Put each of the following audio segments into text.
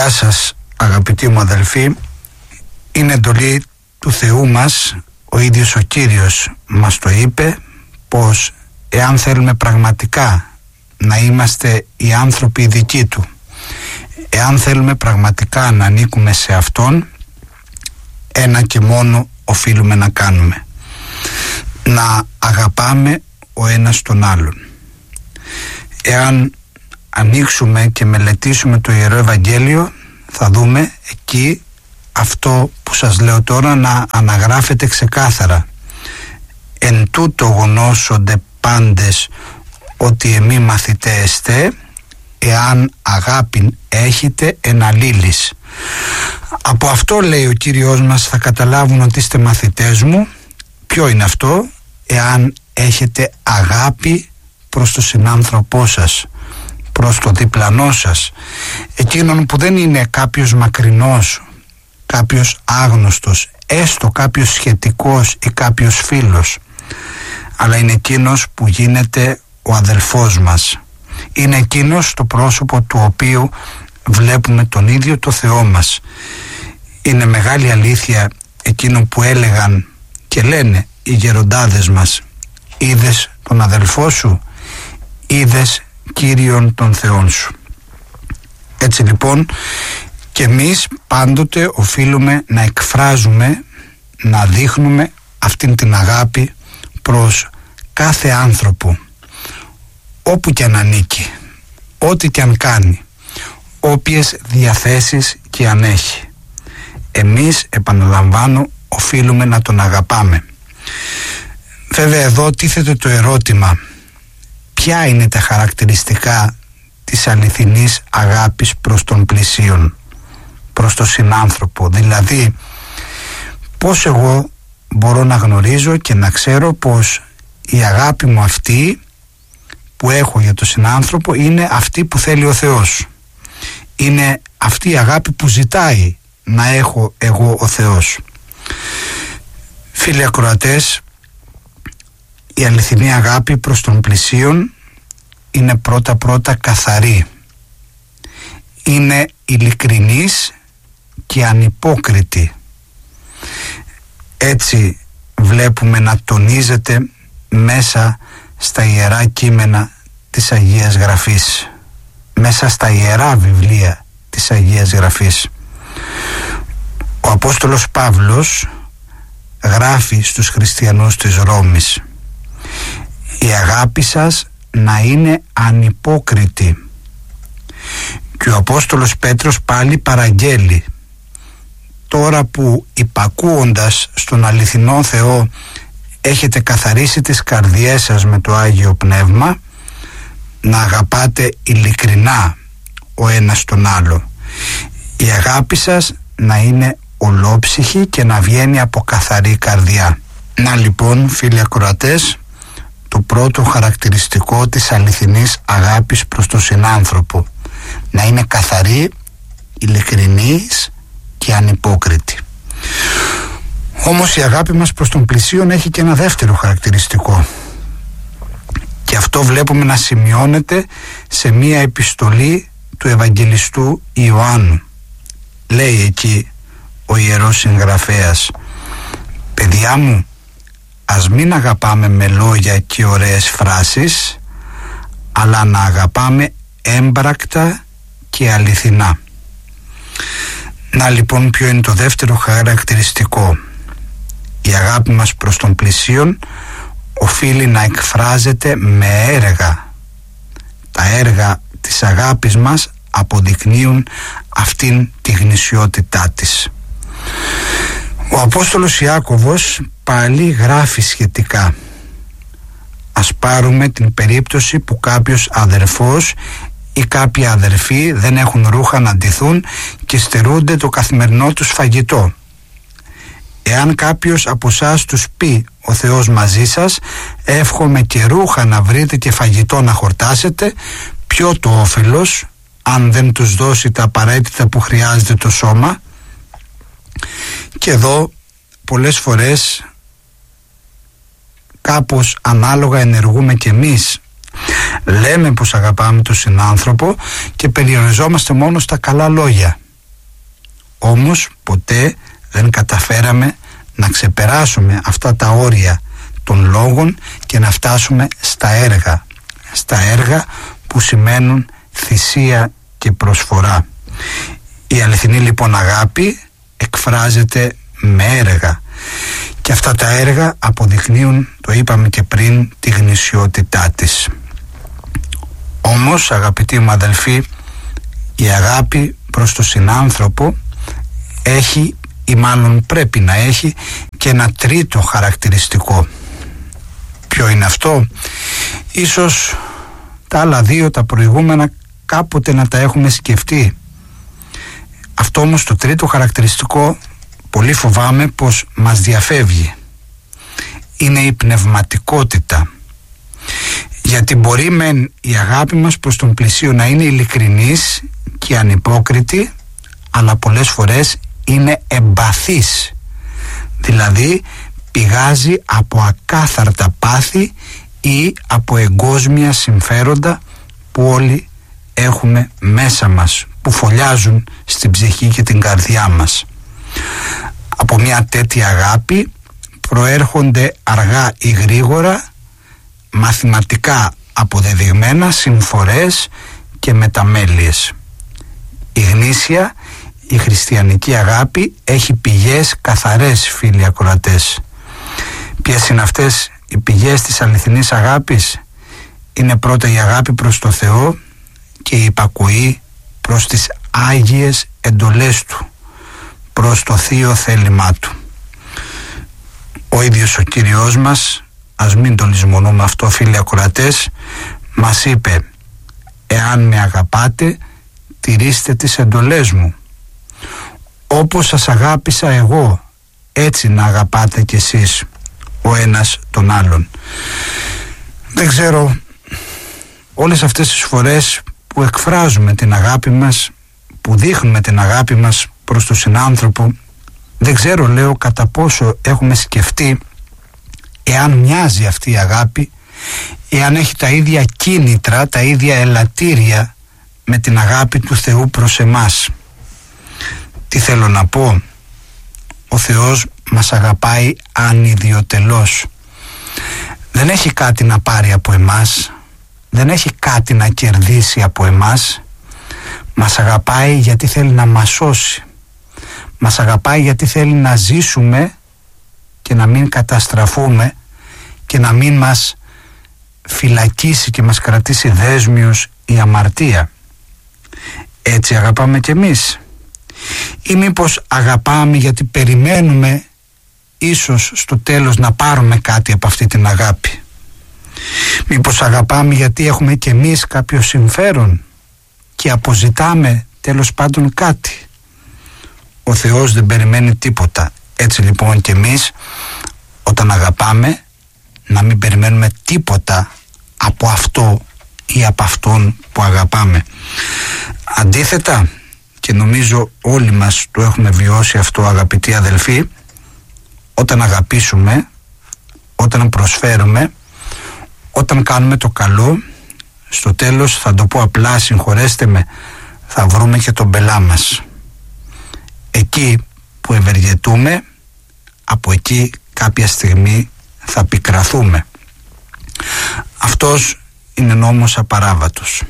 Γεια σας αγαπητοί μου αδελφοί. Είναι εντολή του Θεού μας, ο ίδιος ο Κύριος μας το είπε, πως εάν θέλουμε πραγματικά να είμαστε οι άνθρωποι δικοί Του, εάν θέλουμε πραγματικά να ανήκουμε σε Αυτόν, ένα και μόνο οφείλουμε να κάνουμε: να αγαπάμε ο ένας τον άλλον. Εάν ανοίξουμε και μελετήσουμε το Ιερό Ευαγγέλιο, θα δούμε εκεί αυτό που σας λέω τώρα να αναγράφεται ξεκάθαρα. Εν τούτο γονώσονται πάντες ότι εμεί μαθητέ εστέ, εάν αγάπην έχετε εν αλλήλεις. Από αυτό, λέει ο Κύριος μας, θα καταλάβουν ότι είστε μαθητές μου. Ποιο είναι αυτό? Εάν έχετε αγάπη προς τον συνάνθρωπό σας, προς το διπλανό σας, εκείνον που δεν είναι κάποιος μακρινός, κάποιος άγνωστος, έστω κάποιος σχετικός ή κάποιος φίλος, αλλά είναι εκείνος που γίνεται ο αδελφός μας. Είναι εκείνος το πρόσωπο του οποίου βλέπουμε τον ίδιο το Θεό μας. Είναι μεγάλη αλήθεια εκείνο που έλεγαν και λένε οι γεροντάδες μας: είδες τον αδελφό σου, είδες Κύριον των Θεών σου. Έτσι λοιπόν και εμείς πάντοτε οφείλουμε να εκφράζουμε, να δείχνουμε αυτήν την αγάπη προς κάθε άνθρωπο, όπου και αν ανήκει, ό,τι και αν κάνει, όποιες διαθέσεις και αν έχει. Εμείς, επαναλαμβάνω, οφείλουμε να τον αγαπάμε. Βέβαια εδώ τίθεται το ερώτημα: ποια είναι τα χαρακτηριστικά της αληθινής αγάπης προς τον πλησίον, προς τον συνάνθρωπο? Δηλαδή, πώς εγώ μπορώ να γνωρίζω και να ξέρω πως η αγάπη μου αυτή που έχω για τον συνάνθρωπο είναι αυτή που θέλει ο Θεός? Είναι αυτή η αγάπη που ζητάει να έχω εγώ ο Θεός? Φίλοι ακροατές, η αληθινή αγάπη προς τον πλησίον είναι πρώτα καθαρή. Είναι ειλικρινής και ανυπόκριτη. Έτσι βλέπουμε να τονίζεται μέσα στα ιερά κείμενα της Αγίας Γραφής, μέσα στα ιερά βιβλία της Αγίας Γραφής. Ο Απόστολος Παύλος γράφει στους χριστιανούς της Ρώμης: η αγάπη σας να είναι ανυπόκριτη. Και ο Απόστολος Πέτρος πάλι παραγγέλει: τώρα που υπακούοντας στον αληθινό Θεό έχετε καθαρίσει τις καρδιές σας με το Άγιο Πνεύμα, να αγαπάτε ειλικρινά ο ένας τον άλλο. Η αγάπη σας να είναι ολόψυχη και να βγαίνει από καθαρή καρδιά. Να λοιπόν, φίλοι ακροατές, το πρώτο χαρακτηριστικό της αληθινής αγάπης προς τον συνάνθρωπο: να είναι καθαρή, ειλικρινής και ανυπόκριτη. Όμως η αγάπη μας προς τον πλησίον έχει και ένα δεύτερο χαρακτηριστικό, και αυτό βλέπουμε να σημειώνεται σε μία επιστολή του Ευαγγελιστού Ιωάννου. Λέει εκεί ο Ιερός Συγγραφέας: παιδιά μου, ας μην αγαπάμε με λόγια και ωραίες φράσεις, αλλά να αγαπάμε έμπρακτα και αληθινά. Να λοιπόν, ποιο είναι το δεύτερο χαρακτηριστικό? Η αγάπη μας προς τον πλησίον οφείλει να εκφράζεται με έργα. Τα έργα της αγάπης μας αποδεικνύουν αυτήν τη γνησιότητά της. Ο Απόστολος Ιάκωβος πάλι γράφει σχετικά. Ας πάρουμε την περίπτωση που κάποιος αδερφός ή κάποιοι αδερφοί δεν έχουν ρούχα να ντυθούν και στερούνται το καθημερινό τους φαγητό. Εάν κάποιος από εσάς τους πει: ο Θεός μαζί σας, εύχομαι και ρούχα να βρείτε και φαγητό να χορτάσετε, ποιο το όφελος, αν δεν τους δώσει τα απαραίτητα που χρειάζεται το σώμα? Και εδώ πολλές φορές κάπως ανάλογα ενεργούμε και εμείς. Λέμε πως αγαπάμε τον συνάνθρωπο και περιοριζόμαστε μόνο στα καλά λόγια. Όμως ποτέ δεν καταφέραμε να ξεπεράσουμε αυτά τα όρια των λόγων και να φτάσουμε στα έργα που σημαίνουν θυσία και προσφορά. Η αληθινή λοιπόν αγάπη εκφράζεται με έργα και αυτά τα έργα αποδεικνύουν, το είπαμε και πριν, τη γνησιότητά της. Όμως, αγαπητοί μου αδελφοί, η αγάπη προς τον συνάνθρωπο έχει, ή μάλλον πρέπει να έχει, και ένα τρίτο χαρακτηριστικό. Ποιο είναι αυτό? Ίσως τα άλλα δύο, τα προηγούμενα, κάποτε να τα έχουμε σκεφτεί. Αυτό όμως το τρίτο χαρακτηριστικό πολύ φοβάμαι πως μας διαφεύγει. Είναι η πνευματικότητα. Γιατί μπορεί μεν η αγάπη μας προς τον πλησίο να είναι ειλικρινής και ανυπόκριτη, αλλά πολλές φορές είναι εμπαθής. Δηλαδή πηγάζει από ακάθαρτα πάθη ή από εγκόσμια συμφέροντα που όλοι έχουμε μέσα μας, που φωλιάζουν στην ψυχή και την καρδιά μας. Από μια τέτοια αγάπη προέρχονται αργά ή γρήγορα μαθηματικά αποδεδειγμένα συμφορές και μεταμέλειες. Η γνήσια, η χριστιανική αγάπη έχει πηγές καθαρές, φίλοι ακροατές. Ποιες είναι αυτές οι πηγές της αληθινής αγάπης? Είναι πρώτα η αγάπη προς το Θεό και η υπακοή προς τις άγιες εντολές Του, προς το θείο θέλημά Του. Ο ίδιος ο Κύριος μας, ας μην το λησμονούμε αυτό, φίλοι ακροατές, μας είπε: εάν με αγαπάτε, τηρήστε τις εντολές μου. Όπως σας αγάπησα εγώ, έτσι να αγαπάτε κι εσείς ο ένας τον άλλον. Δεν ξέρω, όλες αυτές τις φορές που εκφράζουμε την αγάπη μας, που δείχνουμε την αγάπη μας προς τον συνάνθρωπο, δεν ξέρω, λέω, κατά πόσο έχουμε σκεφτεί εάν μοιάζει αυτή η αγάπη, εάν έχει τα ίδια κίνητρα, τα ίδια ελαττήρια με την αγάπη του Θεού προς εμάς. Τι θέλω να πω? Ο Θεός μας αγαπάει ανιδιοτελώς. Δεν έχει κάτι να πάρει από εμάς, δεν έχει κάτι να κερδίσει από εμάς. Μας αγαπάει γιατί θέλει να μας σώσει. Μας αγαπάει γιατί θέλει να ζήσουμε και να μην καταστραφούμε και να μην μας φυλακίσει και μας κρατήσει δέσμιος η αμαρτία. Έτσι αγαπάμε κι εμείς? Ή μήπως αγαπάμε γιατί περιμένουμε ίσως στο τέλος να πάρουμε κάτι από αυτή την αγάπη? Μήπως αγαπάμε γιατί έχουμε κι εμείς κάποιο συμφέρον και αποζητάμε τέλος πάντων κάτι? Ο Θεός δεν περιμένει τίποτα. Έτσι λοιπόν και εμείς όταν αγαπάμε να μην περιμένουμε τίποτα από αυτό ή από αυτόν που αγαπάμε. Αντίθετα, και νομίζω όλοι μας το έχουμε βιώσει αυτό, αγαπητοί αδελφοί, όταν αγαπήσουμε, όταν προσφέρουμε, όταν κάνουμε το καλό, στο τέλος, θα το πω απλά, συγχωρέστε με, θα βρούμε και τον πελά μας. Εκεί που ευεργετούμε, από εκεί κάποια στιγμή θα πικραθούμε. Αυτός είναι νόμος απαράβατος.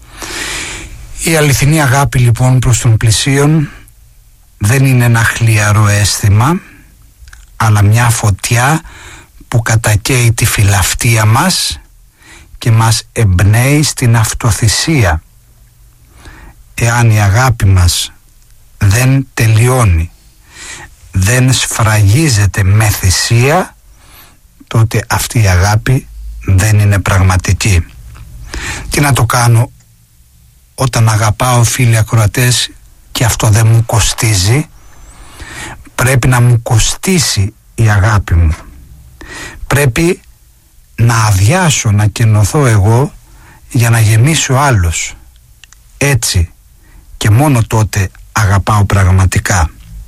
Η αληθινή αγάπη λοιπόν προς τον πλησίον δεν είναι ένα χλιαρό αίσθημα, αλλά μια φωτιά που κατακαίει τη φιλαυτία μας και μας εμπνέει στην αυτοθυσία. Εάν η αγάπη μας δεν τελειώνει, δεν σφραγίζεται με θυσία, τότε αυτή η αγάπη δεν είναι πραγματική. Τι να το κάνω όταν αγαπάω, φίλοι ακροατές, και αυτό δεν μου κοστίζει? Πρέπει να μου κοστίσει η αγάπη μου. Πρέπει να αδειάσω, να κενωθώ εγώ για να γεμίσει ο άλλος. Έτσι και μόνο τότε αγαπάω πραγματικά.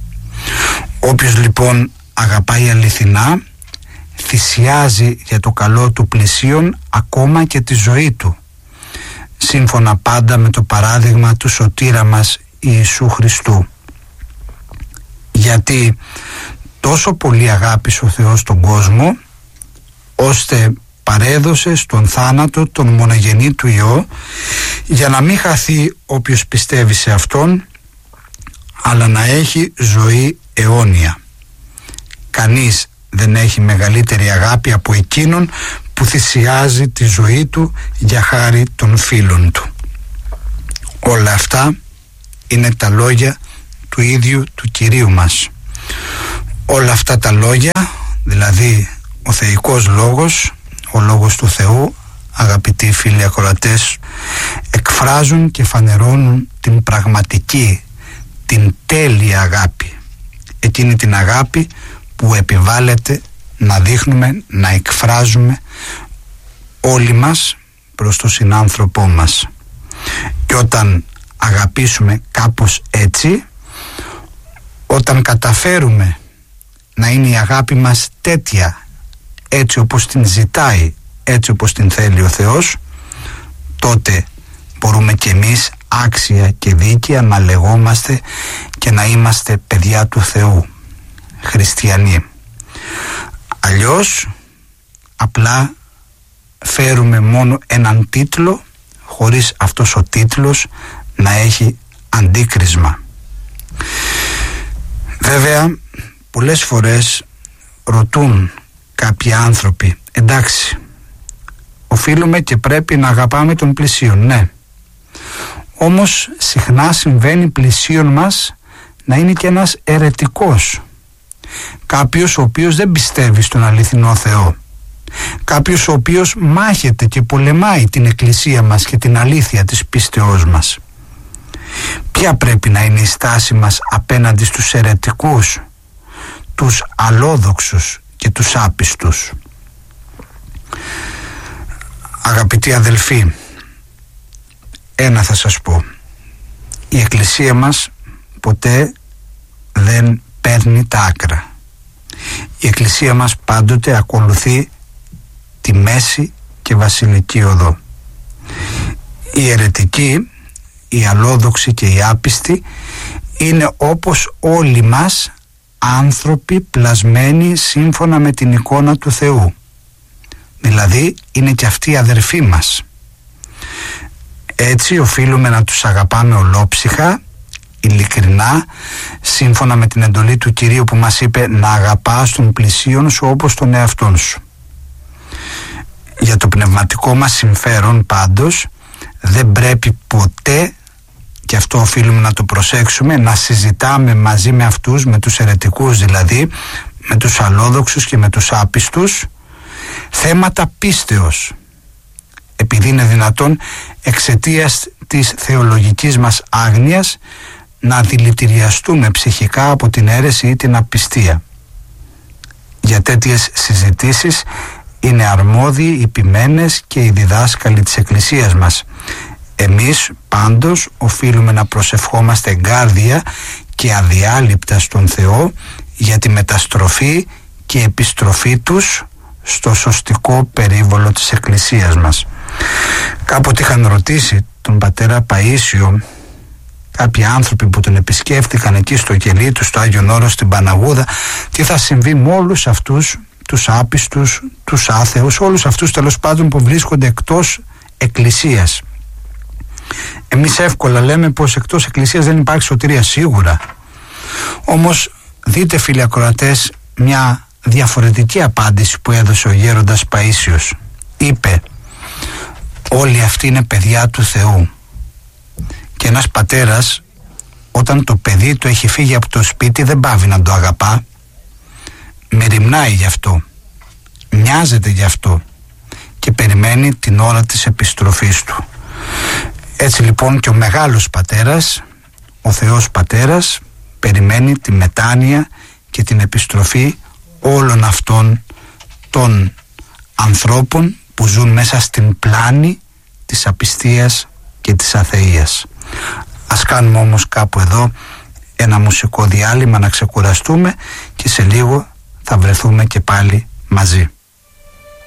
Όποιος λοιπόν αγαπάει αληθινά, θυσιάζει για το καλό του πλησίον ακόμα και τη ζωή του, σύμφωνα πάντα με το παράδειγμα του σωτήρα μας Ιησού Χριστού. γιατί τόσο πολύ αγάπησε ο Θεός τον κόσμο, ώστε παρέδωσε στον θάνατο τον μονογενή του Υιό, για να μην χαθεί όποιος πιστεύει σε Αυτόν, αλλά να έχει ζωή αιώνια. Κανείς δεν έχει μεγαλύτερη αγάπη από εκείνον που θυσιάζει τη ζωή του για χάρη των φίλων του. Όλα αυτά είναι τα λόγια του ίδιου του Κυρίου μας. Όλα αυτά τα λόγια, δηλαδή ο θεϊκός λόγος, ο λόγος του Θεού, αγαπητοί φίλοι ακροατές, εκφράζουν και φανερώνουν την πραγματική, την τέλεια αγάπη. Εκείνη την αγάπη που επιβάλλεται να δείχνουμε, να εκφράζουμε όλοι μας προς τον συνάνθρωπό μας. Και όταν αγαπήσουμε κάπως έτσι, όταν καταφέρουμε να είναι η αγάπη μας τέτοια, έτσι όπως την ζητάει, έτσι όπως την θέλει ο Θεός, τότε μπορούμε και εμείς άξια και δίκαια να λεγόμαστε και να είμαστε παιδιά του Θεού, χριστιανοί. Αλλιώς απλά φέρουμε μόνο έναν τίτλο, χωρίς αυτός ο τίτλος να έχει αντίκρισμα. Βέβαια, πολλές φορές ρωτούν κάποιοι άνθρωποι, εντάξει, οφείλουμε και πρέπει να αγαπάμε τον πλησίον, ναι. Όμως συχνά συμβαίνει πλησίον μας να είναι και ένας αιρετικός, κάποιος ο οποίος δεν πιστεύει στον αληθινό Θεό, κάποιος ο οποίος μάχεται και πολεμάει την εκκλησία μας και την αλήθεια της πίστεώς μας. Ποια πρέπει να είναι η στάση μας απέναντι στους αιρετικούς, τους αλόδοξους και τους άπιστους? Αγαπητοί αδελφοί, ένα θα σας πω: η εκκλησία μας ποτέ δεν παίρνει τα άκρα. Η εκκλησία μας πάντοτε ακολουθεί τη μέση και βασιλική οδό. Οι αιρετικοί, οι αλόδοξοι και οι άπιστοι είναι όπως όλοι μας άνθρωποι πλασμένοι σύμφωνα με την εικόνα του Θεού. Δηλαδή είναι και αυτοί αδερφοί μας. Έτσι οφείλουμε να τους αγαπάμε ολόψυχα, ειλικρινά, σύμφωνα με την εντολή του Κυρίου που μας είπε να αγαπάς τον πλησίον σου όπως τον εαυτόν σου. Για το πνευματικό μας συμφέρον πάντως δεν πρέπει ποτέ, και αυτό οφείλουμε να το προσέξουμε, να συζητάμε μαζί με αυτούς, με τους αιρετικούς δηλαδή, με τους αλόδοξους και με τους άπιστους, θέματα πίστεως, επειδή είναι δυνατόν εξαιτίας της θεολογικής μας άγνοιας να δηλητηριαστούμε ψυχικά από την αίρεση ή την απιστία. Για τέτοιες συζητήσεις είναι αρμόδιοι οι ποιμένες και οι διδάσκαλοι της Εκκλησίας μας. Εμείς πάντως οφείλουμε να προσευχόμαστε εγκάρδια και αδιάλειπτα στον Θεό για τη μεταστροφή και επιστροφή τους στο σωστικό περίβολο της Εκκλησίας μας. Κάποτε είχαν ρωτήσει τον πατέρα Παΐσιο κάποιοι άνθρωποι που τον επισκέφτηκαν εκεί στο κελί του, στο Άγιον Όρος, στην Παναγούδα, τι θα συμβεί με όλους αυτούς τους άπιστους, τους άθεους, όλους αυτούς τέλος πάντων που βρίσκονται εκτός Εκκλησίας. Εμείς εύκολα λέμε πως εκτός Εκκλησίας δεν υπάρχει σωτηρία, σίγουρα. Όμως δείτε φίλοι ακροατές μια διαφορετική απάντηση που έδωσε ο γέροντας Παΐσιος. Είπε: όλοι αυτοί είναι παιδιά του Θεού. Και ένας πατέρας, όταν το παιδί του έχει φύγει από το σπίτι, δεν πάβει να το αγαπά. Μεριμνάει γι' αυτό, νοιάζεται γι' αυτό και περιμένει την ώρα της επιστροφής του. Έτσι λοιπόν και ο μεγάλος πατέρας, ο Θεός Πατέρας, περιμένει τη μετάνοια και την επιστροφή όλων αυτών των ανθρώπων που ζουν μέσα στην πλάνη της απιστίας και της αθείας. Ας κάνουμε όμως κάπου εδώ ένα μουσικό διάλειμμα να ξεκουραστούμε και σε λίγο θα βρεθούμε και πάλι μαζί.